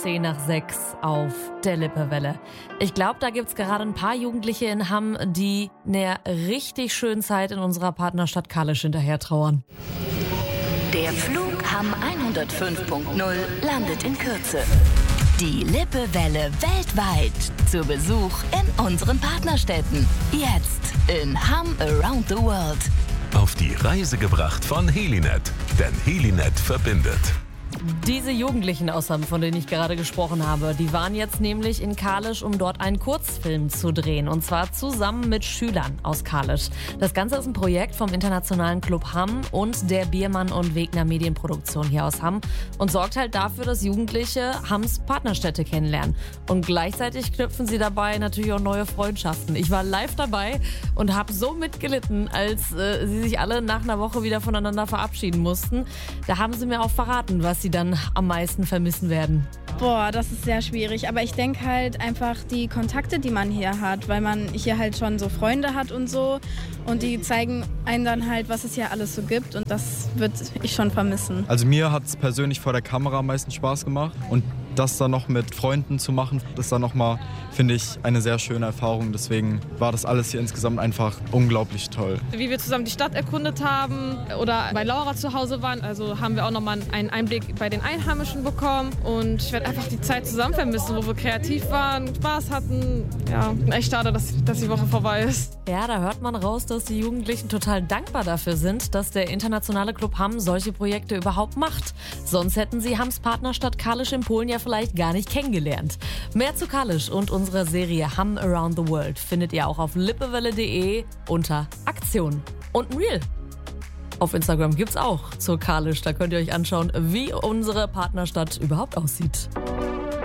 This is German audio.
10 nach 6 auf der Lippewelle. Ich glaube, da gibt's gerade ein paar Jugendliche in Hamm, die einer richtig schönen Zeit in unserer Partnerstadt Kalisz hinterher trauern. Der Flug Hamm 105.0 landet in Kürze. Die Lippewelle weltweit zu Besuch in unseren Partnerstädten. Jetzt in Hamm Around the World. Auf die Reise gebracht von Helinet, denn Helinet verbindet. Diese Jugendlichen aus Hamm, von denen ich gerade gesprochen habe, die waren jetzt nämlich in Kalisz, um dort einen Kurzfilm zu drehen. Und zwar zusammen mit Schülern aus Kalisz. Das Ganze ist ein Projekt vom Internationalen Club Hamm und der Biermann und Wegner Medienproduktion hier aus Hamm und sorgt halt dafür, dass Jugendliche Hamms Partnerstädte kennenlernen. Und gleichzeitig knüpfen sie dabei natürlich auch neue Freundschaften. Ich war live dabei und habe so mitgelitten, als sie sich alle nach einer Woche wieder voneinander verabschieden mussten. Da haben sie mir auch verraten, was sie dann am meisten vermissen werden. Boah, das ist sehr schwierig. Aber ich denke halt einfach die Kontakte, die man hier hat, weil man hier halt schon so Freunde hat und so. Und die zeigen einem dann halt, was es hier alles so gibt. Und das würde ich schon vermissen. Also mir hat es persönlich vor der Kamera am meisten Spaß gemacht. Und das dann noch mit Freunden zu machen, das ist dann nochmal, finde ich, eine sehr schöne Erfahrung. Deswegen war das alles hier insgesamt einfach unglaublich toll. Wie wir zusammen die Stadt erkundet haben oder bei Laura zu Hause waren, also haben wir auch nochmal einen Einblick bei den Einheimischen bekommen. Und ich werde einfach die Zeit zusammen vermissen, wo wir kreativ waren, Spaß hatten. Ja, echt schade, dass die Woche vorbei ist. Ja, da hört man raus, dass die Jugendlichen total dankbar dafür sind, dass der Internationale Club Hamm solche Projekte überhaupt macht. Sonst hätten sie Hamms Partnerstadt Kalisz in Polen ja vielleicht gar nicht kennengelernt. Mehr zu Kalisz und unserer Serie Hamm Around the World findet ihr auch auf lippewelle.de unter Aktion. Und ein Reel auf Instagram gibt's auch zur Kalisz. Da könnt ihr euch anschauen, wie unsere Partnerstadt überhaupt aussieht.